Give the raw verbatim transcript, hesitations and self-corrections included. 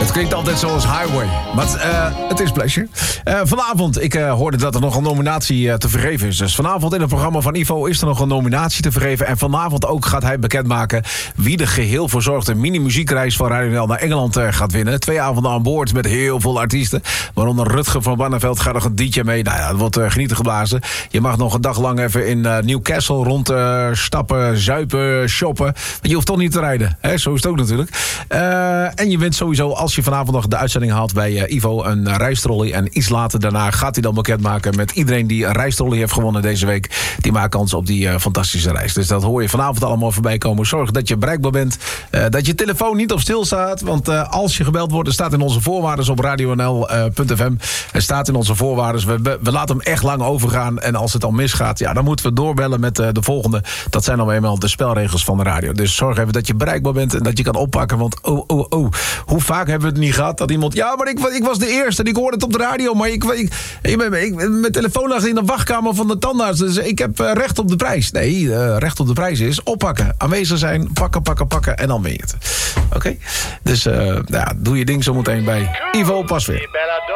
Het klinkt altijd zoals Highway, maar uh, het is Pleasure. Uh, vanavond, ik uh, hoorde dat er nog een nominatie uh, te vergeven is. Dus vanavond in het programma van Ivo is er nog een nominatie te vergeven. En vanavond ook gaat hij bekendmaken wie de geheel verzorgde mini-muziekreis van Radio N L naar Engeland uh, gaat winnen. Twee avonden aan boord met heel veel artiesten. Waaronder Rutger van Barneveld gaat nog een D J mee. Nou ja, het wordt uh, genieten geblazen. Je mag nog een dag lang even in uh, Newcastle rond uh, stappen, zuipen, shoppen. Want je hoeft toch niet te rijden. Hè? Zo is het ook natuurlijk. Uh, en je wint sowieso, als je vanavond nog de uitzending haalt bij uh, Ivo, een uh, rijstrolly. En iets later daarna gaat hij dan bekendmaken met iedereen die een rijstrolly heeft gewonnen deze week. Die maakt kans op die uh, fantastische reis. Dus dat hoor je vanavond allemaal voorbij komen. Zorg dat je bereikbaar bent. Uh, dat je telefoon niet op stil staat. Want uh, als je gebeld wordt, er staat in onze voorwaarden op radio n l punt f m. Er staat in onze voorwaarden. We, we, we laten hem echt lang overgaan. En als het al misgaat, ja, dan moeten we doorbellen met uh, de volgende. Dat zijn dan eenmaal de spelregels van de radio. Dus zorg even dat je bereikbaar bent en dat je kan oppakken. Want oh, oh, oh. Hoe vaak hebben we het niet gehad dat iemand... Ja, maar ik, ik was de eerste en ik hoorde het op de radio. Maar ik, ik, ik, ik, ik mijn telefoon lag in de wachtkamer van de tandarts. Dus ik heb uh, recht op de prijs. Nee, uh, recht op de prijs is oppakken. Aanwezig zijn, pakken, pakken, pakken. En dan ben je het. Oké? Okay? Dus uh, ja, doe je ding zo meteen bij Ivo Pas weer.